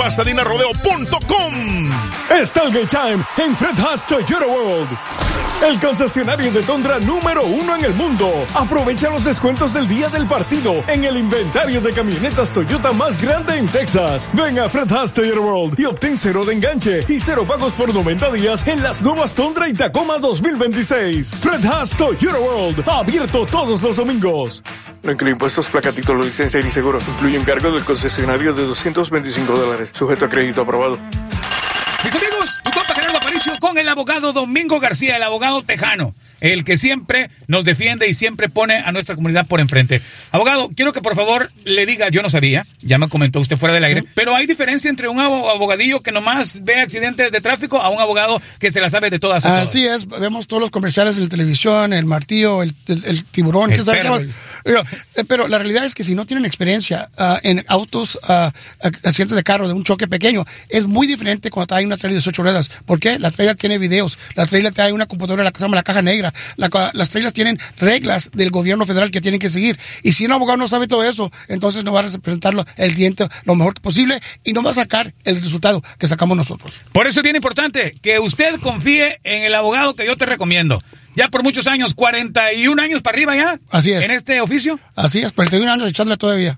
PasadinaRodeo.com. Está el Game Time en Fred Haas Toyota World, el concesionario de Tundra número 1 en el mundo. Aprovecha los descuentos del día del partido en el inventario de camionetas Toyota más grande en Texas. Ven a Fred Haas Toyota World y obtén 0 de enganche y 0 pagos por 90 días en las nuevas Tundra y Tacoma 2026. Fred Haas Toyota World, abierto todos los domingos. No incluye impuestos, placa, título, licencia y seguro. Incluye un cargo del concesionario de $225. Sujeto a crédito aprobado. Mis amigos, tu compa Gerardo Aparicio con el abogado Domingo García, el abogado tejano, el que siempre nos defiende y siempre pone a nuestra comunidad por enfrente. Abogado, quiero que por favor le diga, yo no sabía, ya me comentó usted fuera del aire, pero hay diferencia entre un abogadillo que nomás ve accidentes de tráfico a un abogado que se la sabe de todas. Así es, vemos todos los comerciales en la televisión, el martillo, el tiburón, el ¿qué sabe perro, qué más? Pero la realidad es que si no tienen experiencia en autos, accidentes de carro, de un choque pequeño, es muy diferente cuando hay una trailer de 8 ruedas. ¿Por qué? La trailer tiene videos, la trailer trae una computadora, la que se llama la caja negra. Las trailers tienen reglas del gobierno federal que tienen que seguir. Y si un abogado no sabe todo eso, entonces no va a representarlo el cliente lo mejor posible y no va a sacar el resultado que sacamos nosotros. Por eso es bien importante que usted confíe en el abogado que yo te recomiendo. Ya por muchos años, 41 años para arriba ya. Así es. ¿En este oficio? Así es, 41 años echándole todavía.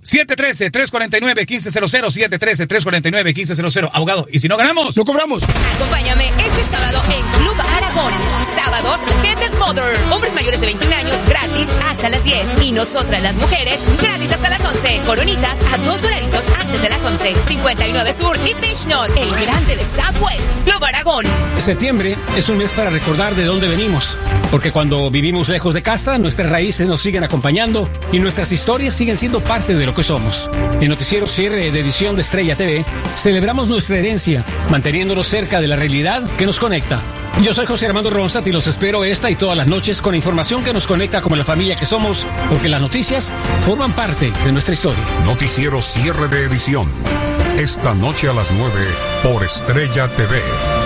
713-349-1500, 713-349-1500. Abogado, ¿y si no ganamos? ¡Lo cobramos! Acompáñame este sábado en Club Aragón. Sábados, Tetes Mother. Hombres mayores de 21 años gratis hasta las 10. Y nosotras las mujeres gratis hasta las 11. Coronitas a $2 antes de las 11. 59 Sur y Fishnot, el grande de Southwest. Club Aragón. Septiembre es un mes para recordar de dónde venimos. Porque cuando vivimos lejos de casa, nuestras raíces nos siguen acompañando y nuestras historias siguen siendo parte de lo que somos. En Noticiero Cierre de edición de Estrella TV, celebramos nuestra herencia, manteniéndonos cerca de la realidad que nos conecta. Yo soy José Armando Ronstadt y los espero esta y todas las noches con información que nos conecta como la familia que somos, porque las noticias forman parte de nuestra historia. Noticiero Cierre de edición. Esta noche a las 9 por Estrella TV.